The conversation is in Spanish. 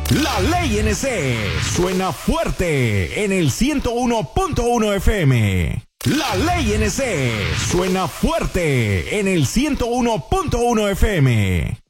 La Ley NC suena fuerte en el 101.1 FM. La Ley NC suena fuerte en el 101.1 FM.